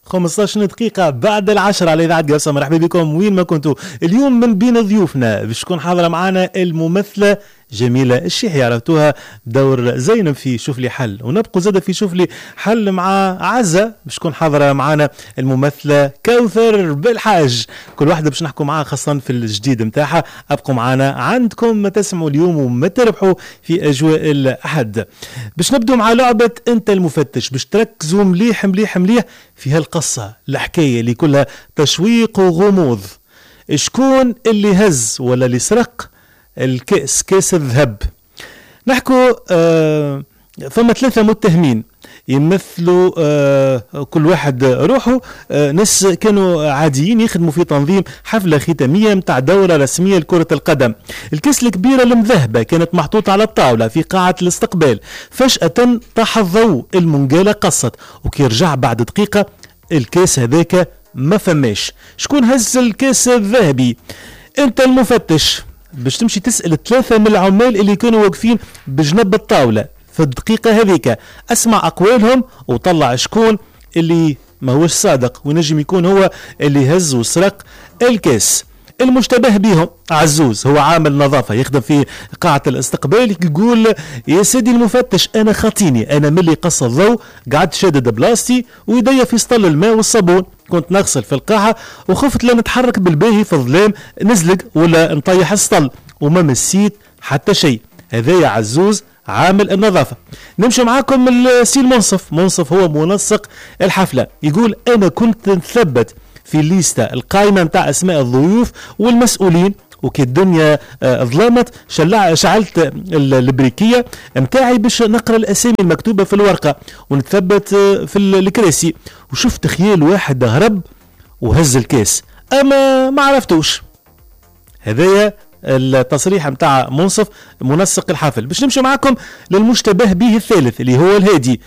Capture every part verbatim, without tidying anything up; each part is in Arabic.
خمسة عشر دقيقة بعد العشرة على إذاعة قبصة. مرحبا بكم وين ما كنتوا. اليوم من بين ضيوفنا باش تكون حاضرة معنا الممثلة جميلة الشيحي، عرفتوها دور زينب في شوف لي حل، ونبقوا زادة في شوف لي حل مع عزة باش تكون حاضرة معنا الممثلة كوثر بالحاج. كل واحدة باش نحكوا معاها خاصة في الجديد متاعها. ابقوا معنا عندكم ما تسمعوا اليوم وما تربحوا في أجواء الأحد. باش نبدو مع لعبة أنت المفتش، باش تركزوا مليح مليح مليح في هالقصة الحكاية اللي كلها تشويق وغموض. شكون اللي هز ولا اللي سرق الكأس كأس الذهب؟ نحكوا آه ثم ثلاثة متهمين يمثلوا آه كل واحد روحه. آه ناس كانوا عاديين يخدموا في تنظيم حفلة ختامية متاع دورة رسمية لكرة القدم. الكأس الكبيرة المذهبة كانت محطوطة على الطاولة في قاعة الاستقبال. فجأة طاح الضوء، المنقالة قصت، وكي رجع بعد دقيقة الكأس هذاك ما فماش. شكون هز الكأس الذهبي؟ انت المفتش باش تمشي تسأل ثلاثة من العمال اللي كانوا واقفين بجنب الطاولة في الدقيقة هذيك، اسمع أقوالهم وطلع شكون اللي ما هوش صادق وينجم يكون هو اللي هز وسرق الكاس. المشتبه بهم عزوز، هو عامل نظافة يخدم في قاعة الاستقبال، يقول يا سيدي المفتش أنا خاطيني، أنا ملي قص الضوء قعدت شادد بلاستي ويدي في سطل الماء والصابون، كنت نغسل في القاعة وخفت لا نتحرك بالباهي في الظلام نزلق ولا نطيح السطل وما مسيت حتى شيء. هذا يا عزوز عامل النظافة. نمشي معاكم السي المنصف. منصف هو منسق الحفلة، يقول أنا كنت نثبت في الليستة القائمة متاع أسماء الضيوف والمسؤولين، وكي الدنيا ظلمت شلع شعلت البريكية متاعي باش نقرأ الأسامي المكتوبة في الورقة ونتثبت في الكراسي، وشفت خيال واحد هرب وهز الكاس أما ما عرفتوش. هذايا التصريح متاع منصف منسق الحفل. باش نمشي معكم للمشتبه به الثالث اللي هو الهادي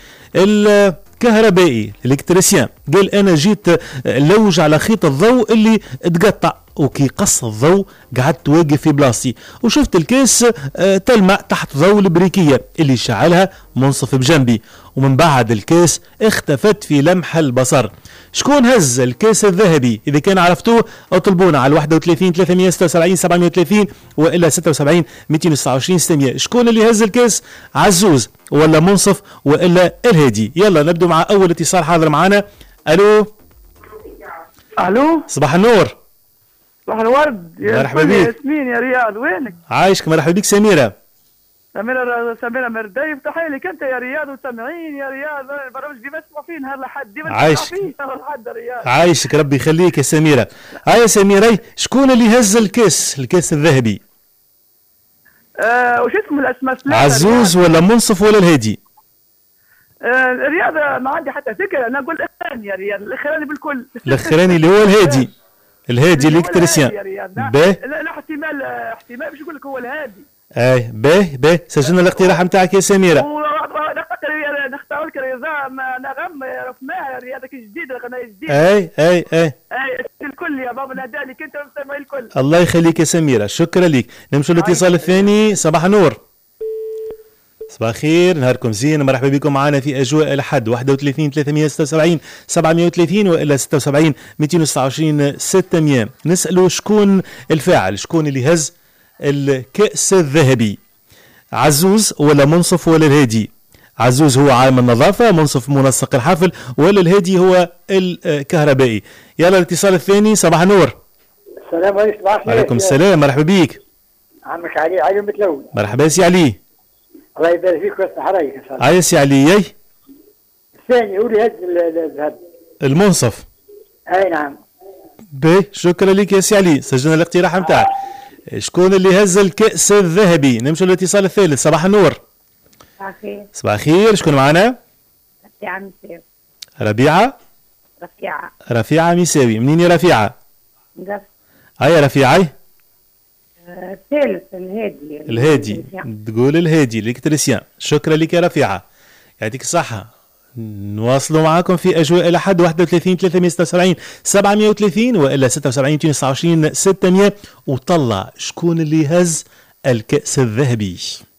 الكهربائي الالكتريسيان. قال انا جيت لوج على خيط الضوء اللي اتقطع، وكي قص الضوء قعدت واقف في بلاصتي وشفت الكاس تلمع تحت ضوء البريكية اللي شعلها منصف بجنبي، ومن بعد الكاس اختفت في لمح البصر. شكون هز الكاس الذهبي؟ إذا كان عرفتوه اطلبونا على واحد وثلاثين ثلاثمية وستة وسبعين سبعمية وثلاثين وإلا ستة وسبعين مئتين وتسعة وعشرين ستمية. شكون اللي هز الكاس؟ عزوز ولا منصف وإلا الهادي؟ يلا نبدو مع أول اتصال حاضر معنا. ألو ألو صباح النور. صباح الورد يا مرحبا بك. ياسمين يا رياض وينك؟ عايشك. مرحبا بك سميرة. سميرة سميرة مرداي افتحي لك انت يا رياض وسامعين يا رياض. البرامج ديما نسمعوا فيه نهار لحد ديما عايشك. نسمعوا فيه نهار لحد رياض. عايشك ربي يخليك يا سميرة. هاي يا سميرة شكون اللي هز الكاس الكاس الذهبي؟ آه وش اسم الاسماء الثلاثة؟ عزوز ولا منصف ولا الهادي؟ آه رياض ما عندي حتى فكرة، انا اقول الاخراني يا رياض، الاخراني بالكل. الاخراني اللي هو الهادي الهادي الالكتريسيان. باهي لا, لا احتمال احتمال باش نقول لك هو الهادي. اي باهي باهي سجلنا الاقتراح نتاعك يا سميرة. نختار لك نظام نغم رفناها رياضة جديدة قناة جديدة. اي اي اي اي الكل يا بابا نادالك انت ومستمعي الكل. الله يخليك يا سميرة، شكرا لك. نمشوا للاتصال الثاني. صباح النور. صباح الخير، نهاركم زين، مرحبا بكم معنا في اجواء الحد. واحد وثلاثين ثلاثمية وستة وسبعين سبعمية وثلاثين والا ستة وسبعين مئتين وتسعة وعشرين ستمية. نسألوا شكون الفاعل، شكون اللي هز الكأس الذهبي؟ عزوز ولا منصف ولا الهادي؟ عزوز هو عامل النظافة، منصف منسق الحفل، ولا الهادي هو الكهربائي؟ يلا الاتصال الثاني. صباح النور. السلام عليكم. وعليكم السلام، مرحبا بيك. عمك علي علي متلون. مرحبا سي علي. الله يبارك فيك ويصلح رايك ان شاء الله. هاي سي علي. اي الثاني هو اللي هز الذهب المنصف. اي نعم. باهي شكرا لك يا سي علي، سجلنا الاقتراح نتاعك. شكون اللي هز الكأس الذهبي؟ نمشي للاتصال الثالث. صباح النور. صباح الخير. صباح الخير، شكون معنا؟ رفيعة مساوي. ربيعة؟ رفيعة. رفيعة مساوي. منين يا رفيعة؟ مقص. هيا رفيعة. الثالث الهادي. الهادي، تقول الهادي الالكتريسيان. شكرا لك يا رفيعة، يعطيك الصحة. نواصلوا معاكم في أجواء الأحد. واحد وثلاثين ثلاثمية وستة وسبعين سبعمية وثلاثين وإلا ستة وسبعين مئتين وتسعة وعشرين ستمية. وطلع شكون اللي هز الكأس الذهبي.